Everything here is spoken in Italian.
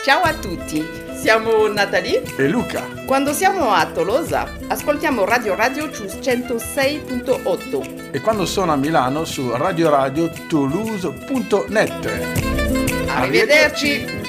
Ciao a tutti, siamo Natalie e Luca. Quando siamo a Tolosa ascoltiamo Radio Cius 106.8 e quando sono a Milano su radiotoulouse.net. Arrivederci!